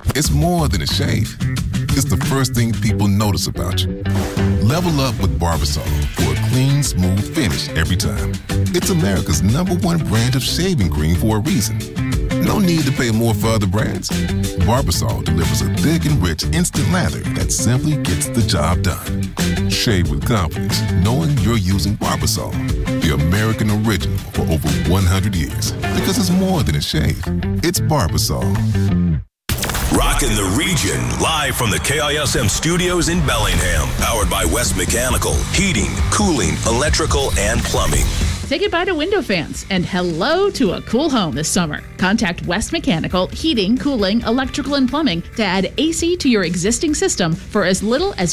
It's more than a shave. It's the first thing people notice about you. Level up with Barbasol for a clean, smooth finish every time. It's America's #1 brand of shaving cream for a reason. No need to pay more for other brands. Barbasol delivers a thick and rich instant lather that simply gets the job done. Shave with confidence, knowing you're using Barbasol, the American original for over 100 years. Because it's more than a shave. It's Barbasol. Rockin' the Region, live from the KISM studios in Bellingham. Powered by West Mechanical, heating, cooling, electrical, and plumbing. Say goodbye to window fans and hello to a cool home this summer. Contact West Mechanical Heating, Cooling, Electrical, and Plumbing to add AC to your existing system for as little as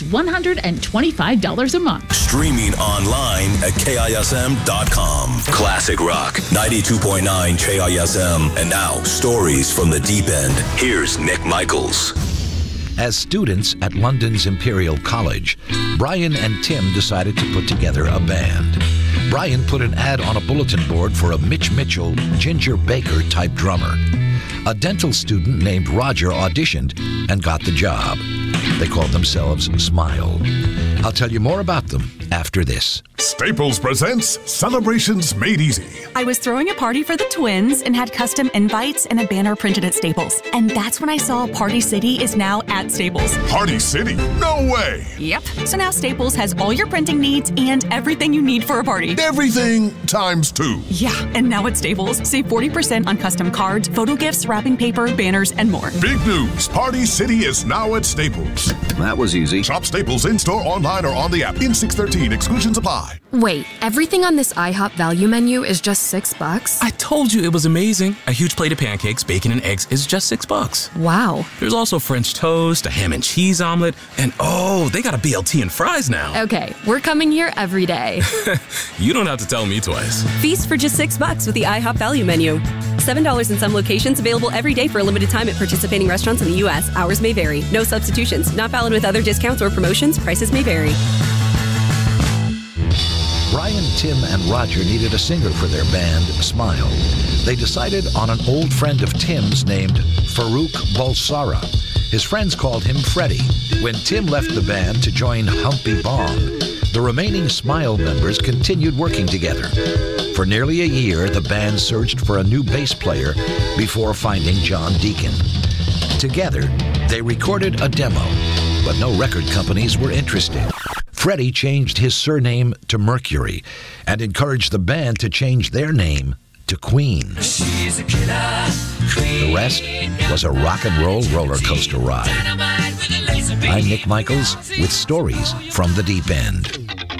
$125 a month. Streaming online at KISM.com. Classic Rock, 92.9 KISM. And now, stories from the deep end. Here's Nick Michaels. As students at London's Imperial College, Brian and Tim decided to put together a band. Brian put an ad on a bulletin board for a Mitch Mitchell, Ginger Baker type drummer. A dental student named Roger auditioned and got the job. They called themselves Smile. I'll tell you more about them after this. Staples presents Celebrations Made Easy. I was throwing a party for the twins and had custom invites and a banner printed at Staples. And that's when I saw Party City is now at Staples. Party City? No way! Yep. So now Staples has all your printing needs and everything you need for a party. Everything times 2. Yeah, and now at Staples, save 40% on custom cards, photo gifts, wrapping paper, banners, and more. Big news! Party City is now at Staples. That was easy. Shop Staples in-store, online, or on the app. In 613, exclusions apply. Wait, everything on this IHOP value menu is just $6? I told you it was amazing. A huge plate of pancakes, bacon, and eggs is just $6. Wow. There's also French toast, a ham and cheese omelet, and oh, they got a BLT and fries now. Okay, we're coming here every day. You don't have to tell me twice. Feast for just $6 with the IHOP value menu. $7 in some locations, available every day for a limited time at participating restaurants in the U.S. Hours may vary. No substitutions. Not valid with other discounts or promotions. Prices may vary. Brian, Tim, and Roger needed a singer for their band, Smile. They decided on an old friend of Tim's named Farouk Balsara. His friends called him Freddie. When Tim left the band to join Humpy Bong, the remaining Smile members continued working together. For nearly a year, the band searched for a new bass player before finding John Deacon. Together, they recorded a demo, but no record companies were interested. Freddie changed his surname to Mercury and encouraged the band to change their name to Queen. She's a killer queen. The rest was a rock and roll roller coaster ride. I'm Nick Michaels with stories from the deep end.